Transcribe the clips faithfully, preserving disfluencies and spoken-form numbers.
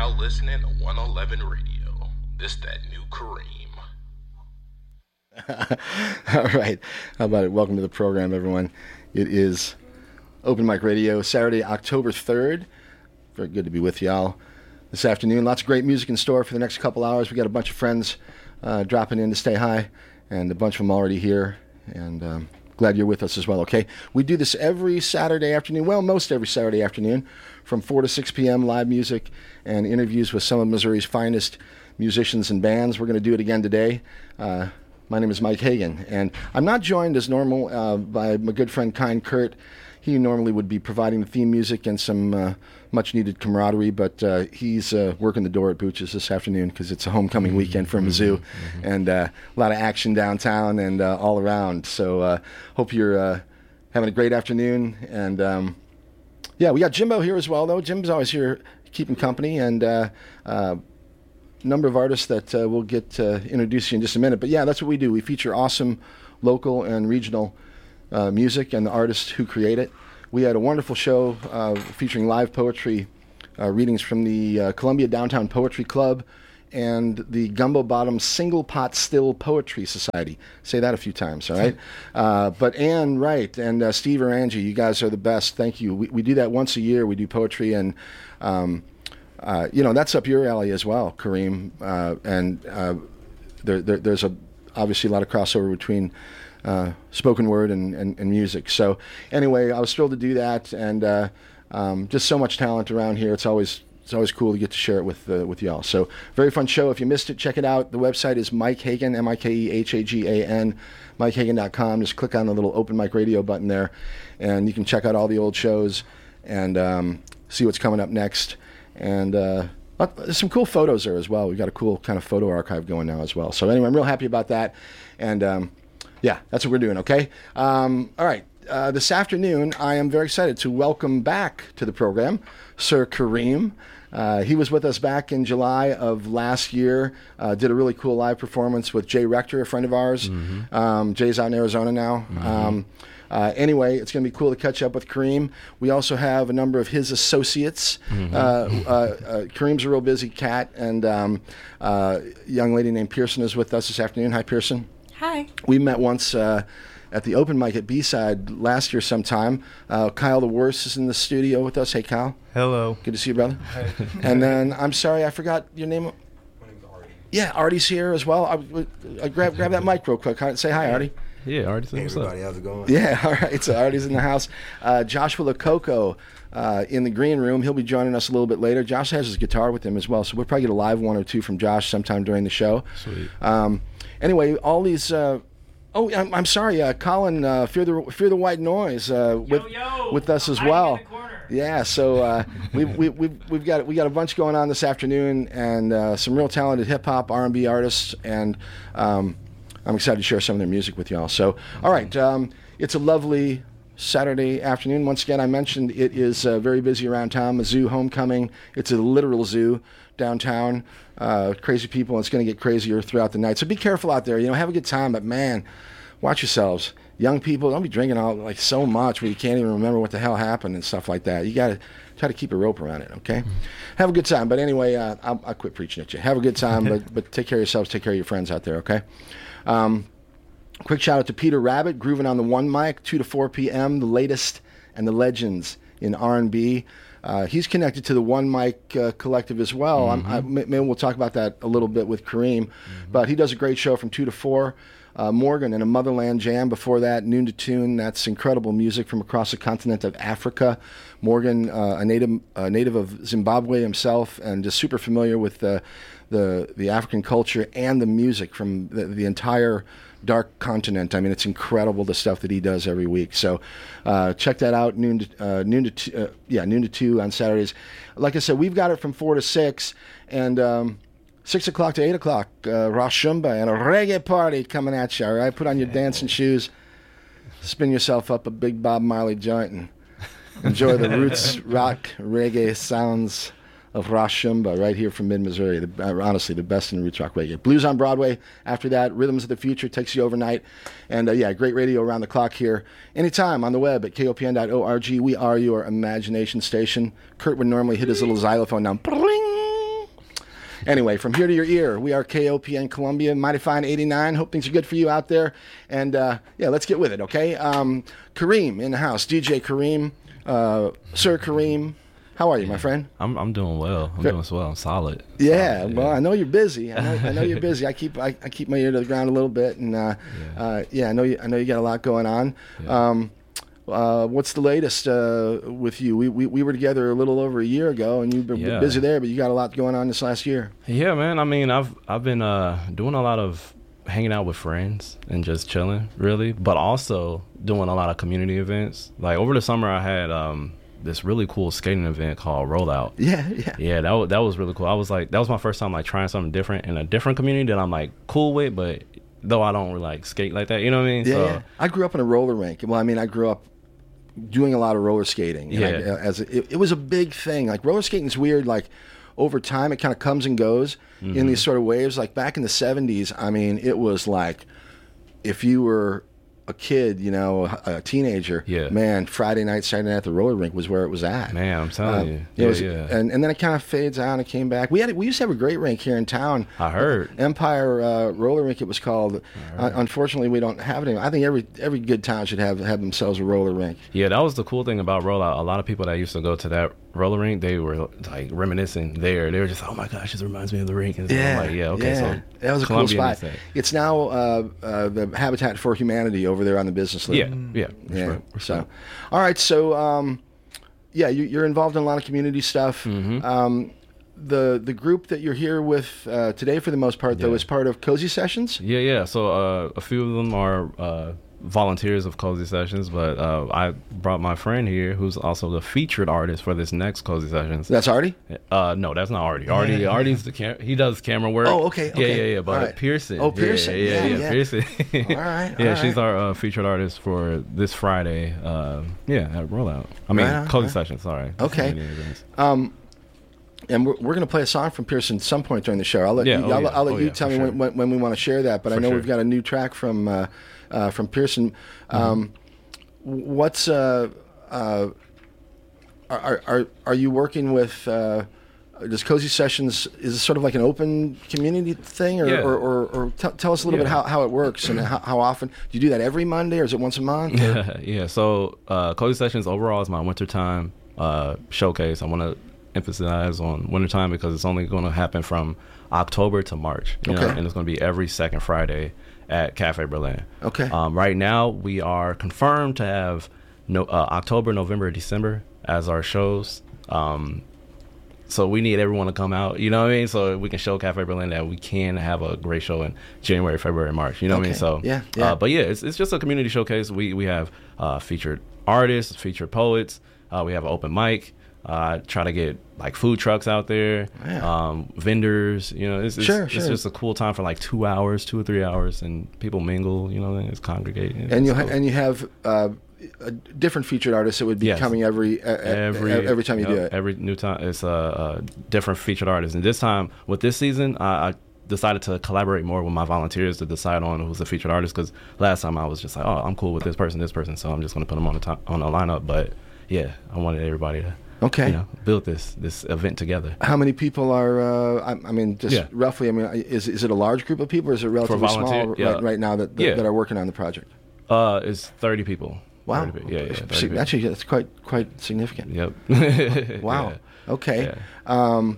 now listening to one eleven Radio. This that new Kareem. All right. How about it? Welcome to the program, everyone. It is Open Mic Radio, Saturday, October third. Very good to be with y'all this afternoon. Lots of great music in store for the next couple hours. We got a bunch of friends uh, dropping in to say hi, and a bunch of them already here. And um, glad you're with us as well, okay? We do this every Saturday afternoon, well, most every Saturday afternoon, from four to six p.m., live music and interviews with some of Missouri's finest musicians and bands. We're going to do it again today. Uh, my name is Mike Hagan, and I'm not joined as normal uh, by my good friend Kind Kurt. He normally would be providing the theme music and some uh, much-needed camaraderie, but uh, he's uh, working the door at Booch's this afternoon because it's a homecoming weekend for Mizzou, mm-hmm. and uh, a lot of action downtown and uh, all around. So uh, hope you're uh, having a great afternoon. And um, yeah, we got Jimbo here as well, though. Jim's always here keeping company, and uh, uh, number of artists that uh, we'll get to introduce you in just a minute. But yeah, that's what we do. We feature awesome local and regional Uh, music and the artists who create it. We had a wonderful show uh, featuring live poetry uh, readings from the uh, Columbia Downtown Poetry Club and the Gumbo Bottom Single Pot Still Poetry Society. Say that a few times, all right? uh, but Ann Wright and uh, Steve or Angie, you guys are the best. Thank you. We, we do that once a year. We do poetry, and um, uh, you know, that's up your alley as well, Kareem. Uh, and uh, there, there, there's a obviously a lot of crossover between Uh, spoken word and, and, and music. So anyway, I was thrilled to do that, and uh, um, just so much talent around here. It's always it's always cool to get to share it with uh, with y'all. So very fun show. If you missed it, check it out. The website is Mike Hagan, M I K E H A G A N, Mike Hagan dot com. Just click on the little Open Mic Radio button there, and you can check out all the old shows and um, see what's coming up next. And uh, there's some cool photos there as well. We've got a cool kind of photo archive going now as well. So anyway, I'm real happy about that. And um, yeah, that's what we're doing, okay? Um, all right. Uh, this afternoon, I am very excited to welcome back to the program Sir Kareem. Uh, he was with us back in July of last year, uh, did a really cool live performance with Jay Rector, a friend of ours. Mm-hmm. Um, Jay's out in Arizona now. Mm-hmm. Um, uh, anyway, it's going to be cool to catch up with Kareem. We also have a number of his associates. Mm-hmm. Uh, uh, uh, Kareem's a real busy cat, and um, uh, a young lady named Pearson is with us this afternoon. Hi, Pearson. Hi. We met once uh, at the open mic at B-Side last year sometime. Uh, Kyle the Worst is in the studio with us. Hey, Kyle. Hello. Good to see you, brother. Hi. And then, I'm sorry, I forgot your name. My name's Artie. Yeah, Artie's here as well. I, I grab grab that mic real quick. Say hi, Artie. Yeah, Artie. Hey, what's everybody, up? how's it going? Yeah, all right. So Artie's in the house. Uh, Joshua Lococo uh, in the green room. He'll be joining us a little bit later. Josh has his guitar with him as well, so we'll probably get a live one or two from Josh sometime during the show. Sweet. Um, anyway, all these... Uh, Oh, I'm, I'm sorry, uh, Colin. Uh, Fear the Fear the White Noise uh, with yo, yo, with us as hiding well. in the corner. Yeah, so uh, we we we've, we've got we got a bunch going on this afternoon, and uh, some real talented hip hop, R and B artists, and um, I'm excited to share some of their music with y'all. So, all right, um, it's a lovely Saturday afternoon. Once again, I mentioned it is uh, very busy around town. Mizzou homecoming. It's a literal zoo downtown. Uh, crazy people, and it's going to get crazier throughout the night. So be careful out there. You know, have a good time, but man, watch yourselves. Young people, don't be drinking all like so much where you can't even remember what the hell happened and stuff like that. You got to try to keep a rope around it, okay? Mm-hmm. Have a good time. But anyway, uh, I'll, I'll quit preaching at you. Have a good time, but but take care of yourselves. Take care of your friends out there, okay? Um, quick shout out to Peter Rabbit, grooving on the one mic, two to four p.m., the latest and the legends in R and B. Uh, he's connected to the One Mic uh, Collective as well. Mm-hmm. I'm, I, maybe we'll talk about that a little bit with Kareem. Mm-hmm. But he does a great show from two to four. Uh, Morgan and a Motherland Jam before that, Noon to Tune. That's incredible music from across the continent of Africa. Morgan, uh, a native a native of Zimbabwe himself, and just super familiar with the the, the African culture and the music from the, the entire dark continent. I mean, it's incredible the stuff that he does every week. So uh, check that out. Noon to uh, noon to two, uh, yeah noon to two on Saturdays. Like I said, we've got it from four to six, and um, six o'clock to eight o'clock. Uh, Rashumba and a reggae party coming at you. All right, put on your dancing shoes, spin yourself up a big Bob Marley joint, and enjoy the roots rock reggae sounds of Rashumba right here from mid-Missouri. The, uh, honestly, the best in roots rock reggae. Blues on Broadway after that. Rhythms of the Future takes you overnight. And, uh, yeah, great radio around the clock here. Anytime on the web at K O P N dot org. We are your imagination station. Kurt would normally hit his little xylophone now. Bring! Anyway, from here to your ear, we are K O P N Columbia, Mighty Fine eighty-nine. Hope things are good for you out there. And, uh, yeah, let's get with it, okay? Um, Kareem in the house, D J Kareem, uh, Sir Kareem. How are you, my friend? I'm I'm doing well. I'm Good. doing well. I'm solid. Yeah, Solid, well, yeah. I know you're busy. I know, I know you're busy. I keep I, I keep my ear to the ground a little bit, and uh, Yeah. uh, yeah, I know you. I know you got a lot going on. Yeah. Um, uh, what's the latest uh, with you? We, we we were together a little over a year ago, and you've been Yeah. busy there, but you got a lot going on this last year. Yeah, man. I mean, I've I've been uh, doing a lot of hanging out with friends and just chilling, really, but also doing a lot of community events. Like over the summer, I had um, this really cool skating event called Rollout. Yeah, yeah. Yeah, that was, that was really cool. I was like, that was my first time like trying something different in a different community that I'm like cool with, but though I don't really like skate like that, you know what I mean? Yeah, so, yeah. I grew up in a roller rink. Well, I mean, I grew up doing a lot of roller skating. And Yeah. I, as a, it, it was a big thing. Like roller skating is weird. Like over time, it kind of comes and goes Mm-hmm. in these sort of waves. Like back in the seventies, I mean, it was like if you were a kid, you know, a, a teenager, Yeah. man, Friday night, Saturday night at the roller rink was where it was at. Man, I'm telling Um, you. it Yeah, was- yeah. And, and then it kind of fades out and it came back. We had we used to have a great rink here in town. I heard. Empire uh, Roller Rink, it was called. Uh, unfortunately, we don't have it anymore. I think every every good town should have have themselves a roller rink. Yeah, that was the cool thing about Rollout. A lot of people that used to go to that roller rink, they were like reminiscing there. They were just, oh my gosh, this reminds me of the rink. And so I'm like, yeah, okay, yeah. so that was a Columbia cool needs spot. that. It's now uh, uh, the Habitat for Humanity over there on the business loop. Yeah, yeah, for yeah. sure, for So, sure. all right. So, um, yeah, you, you're involved in a lot of community stuff. Mm-hmm. Um, the the group that you're here with uh, today, for the most part, though, Yeah. is part of Cozy Sessions. Yeah, yeah. So uh, a few of them are uh, volunteers of Cozy Sessions, but uh, I brought my friend here, who's also the featured artist for this next Cozy Sessions. That's Artie. Uh, no, that's not Artie. Artie, Artie's the cam- he does camera work. Oh, okay, Yeah, okay. yeah, yeah. But All right. Pearson. Oh, Pearson. Yeah, yeah, Yeah, yeah. yeah. Pearson. All right, yeah, all she's right. our uh, featured artist for this Friday. Uh, yeah, at Rollout. I mean, Right on, Cozy right. Sessions. Sorry. Okay. Many events. Um, and we're, we're going to play a song from Pearson at some point during the show. I'll let Yeah, you, oh, I'll, yeah. I'll let Oh, you yeah, tell for me sure. when, when, when we want to share that. But I For know sure. we've got a new track from uh, uh, from Pearson. Um, what's uh, uh, are, are are you working with? Uh, does Cozy Sessions, is it sort of like an open community thing, or Yeah. or, or, or t- tell us a little bit Yeah. how, how it works and how, how often do you do that? Every Monday, or is it once a month? or- yeah. So uh, Cozy Sessions overall is my wintertime uh, showcase. I want to emphasize on wintertime because it's only going to happen from October to March. You know, Okay. and it's going to be every second Friday at Cafe Berlin. Okay. Um, right now we are confirmed to have no, uh, October, November, December as our shows. Um, so we need everyone to come out, you know what I mean? So we can show Cafe Berlin that we can have a great show in January, February, March. You know what I Okay. mean? So Yeah, yeah. Uh, but yeah, it's it's just a community showcase. We we have uh, featured artists, featured poets. Uh, we have an open mic. Uh, try to get like food trucks out there, Yeah. um, vendors. You know, it's it's, Sure, it's sure. just a cool time for like two hours, two or three hours, and people mingle. You know, it's congregate. It's And you ha- cool. and you have uh, a different featured artists that would be Yes. coming every uh, every every every time you yep, do it. Every new time, it's a, a different featured artist. And this time, with this season, I, I decided to collaborate more with my volunteers to decide on who's the featured artist. Because last time I was just like, oh, I'm cool with this person, this person, so I'm just going to put them on the top, on the lineup. But yeah, I wanted everybody to Okay. you know build this this event together. How many people are? Uh, I, I mean, just Yeah. roughly. I mean, is is it a large group of people, or is it relatively volunteer? small Yeah. right, right now that that, Yeah. that are working on the project? Uh, it's thirty people. Wow. thirty people. Yeah, yeah. thirty See, people. actually, that's quite quite significant. Yep. Wow. Yeah. Okay. Yeah. Um,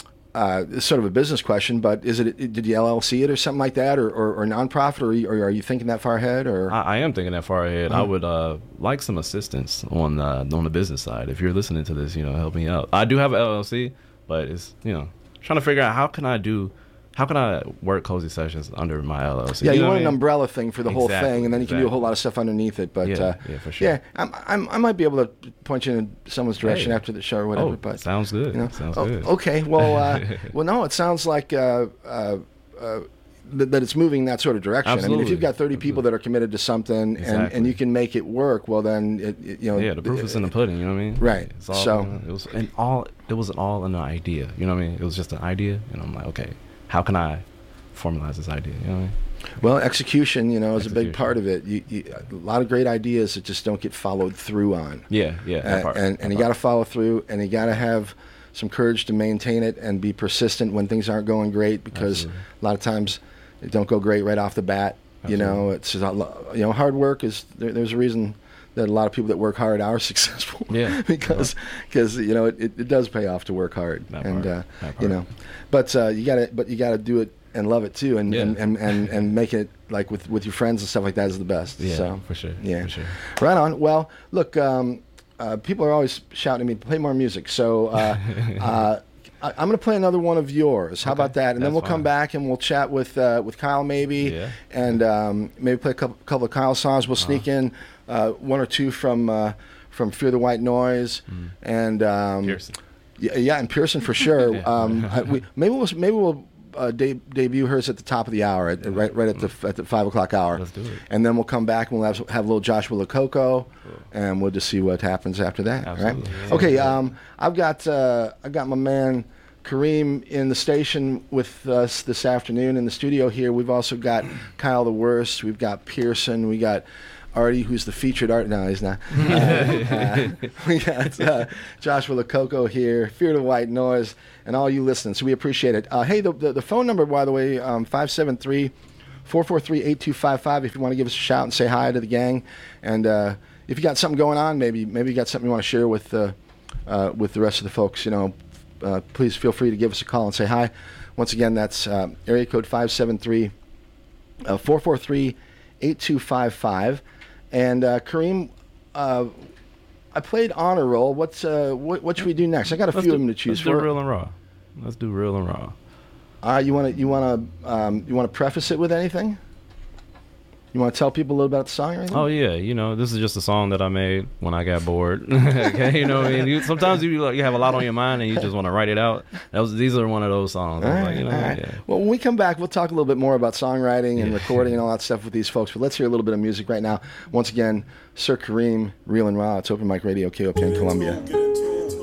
uh, it's sort of a business question, but is it? Did you L L C it or something like that, or or, or nonprofit, or, are you- or are you thinking that far ahead, or? I, I am thinking that far ahead. I Mhm. would uh, like some assistance on uh, on the business side. If you're listening to this, you know, help me out. I do have an L L C, but it's you know trying to figure out how can I do, how can I work Cozy Sessions under my L L C. Yeah, you, know want what an I mean? umbrella thing for the whole Exactly, thing, and then you can do a whole exactly. lot of stuff underneath it. But Yeah, uh, yeah, for sure. yeah, I'm, I'm, I might be able to point you in someone's direction Hey. after the show or whatever. Oh, but sounds good. you know, Sounds oh, good. okay. Well, uh, well, no, it sounds like uh, uh, uh, th- that it's moving in that sort of direction. I mean, if Absolutely. you've got thirty people Absolutely. that are committed to something, and, Exactly. and you can make it work, well, then it, it, you know, Yeah, the proof is in the pudding. You know what I mean? Right. It's all, So- you know, it was and all it was all an idea. You know what I mean? It was just an idea, and I'm like, okay, how can I formalize this idea? You know what I mean? Well, execution, you know, is a big Execution. part of it. You, you, a lot of great ideas that just don't get followed through on. Yeah, yeah. that Uh, part, and that and you part. got to follow through, and you got to have some courage to maintain it and be persistent when things aren't going great, because Absolutely. a lot of times it don't go great right off the bat. You know, it's just a lo- you know, hard work is there, there's a reason that a lot of people that work hard are successful. Yeah. because because you know it, it, it does pay off to work hard. That and part. uh, That you part. know, but uh, you gotta but you gotta do it and love it too, and Yeah. and, and, and and make it like with with your friends and stuff like that is the best. Yeah, so, for sure. Yeah, For sure. right on. Well, look, um, uh, people are always shouting at me, play more music. So uh, uh, I, I'm going to play another one of yours. How Okay, about that? And then that's we'll come fine. back and we'll chat with uh, with Kyle maybe, Yeah. and um, maybe play a couple, couple of Kyle songs. We'll sneak in uh, one or two from uh, from Fear the White Noise, and um, Pearson. Yeah, yeah, and Pearson for sure. Yeah. um, I- we, maybe we'll maybe we'll uh, de- debut hers at the top of the hour, at, right right at the at the five o'clock hour. Let's do it. And then we'll come back and we'll have, have a little Joshua Lococo, and we'll just see what happens after that. Absolutely. Right? Yeah. Okay. Um, I've got uh, I got my man Kareem in the station with us this afternoon in the studio here. We've also got Kyle the Worst. We've got Pearson. We got Artie, who's the featured art. No, he's not. Uh, uh, we got uh, Joshua Lococo here, Fear the White Noise, and all you listening. So we appreciate it. Uh, hey, the, the the phone number, by the way, um, five seven three, four four three, eight two five five. If you want to give us a shout and say hi to the gang, and uh, if you got something going on, maybe maybe you got something you want to share with uh, uh, with the rest of the folks, you know, uh, please feel free to give us a call and say hi. Once again, that's uh, area code five seven three, four four three, eight two five five. And uh, Kareem, uh, I played Honor Roll. What's uh, what, what should we do next? I got a Let's few do, of them to choose let's for. do real and raw. Let's do real and raw. Uh, you want to you want to um, you want to preface it with anything? You want to tell people a little about the song or anything? Oh yeah, you know, this is just a song that I made when I got bored. Okay, you know what I mean? You, sometimes you like, you have a lot on your mind and you just want to write it out. That was, these are one of those songs. I All was right, like, you know, all right. yeah. Well, when we come back, we'll talk a little bit more about songwriting and Yeah. recording and all that stuff with these folks. But let's hear a little bit of music right now. Once again, Sir Kareem, Real and Raw. It's Open Mic Radio, K O P N Columbia.